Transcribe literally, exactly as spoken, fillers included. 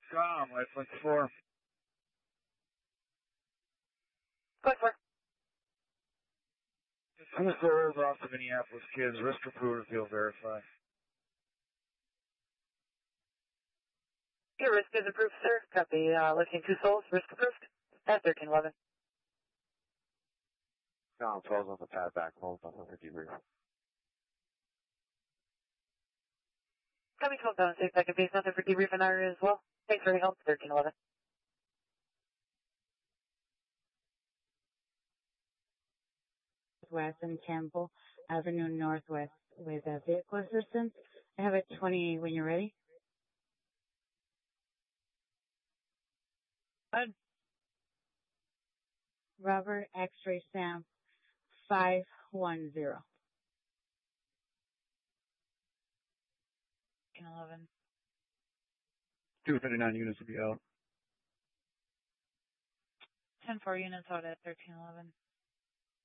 Com, lifelink four. Click four. Who's the rolls off the Minneapolis kids? Risk approved, field verify. Your risk is approved, sir. Copy. Uh, lifting two souls. Risk approved. At thirteen eleven. Com, twelve's on the pad back. Hold on for debrief. Copy twelve down six second base. Nothing for debrief and R as well. Thanks for the help. thirteen eleven. West and Campbell Avenue Northwest with a vehicle assistance. I have a twenty when you're ready. Good. Robert X-ray Sam five one zero. eleven. two fifty-nine units will be out. ten four units out at thirteen eleven.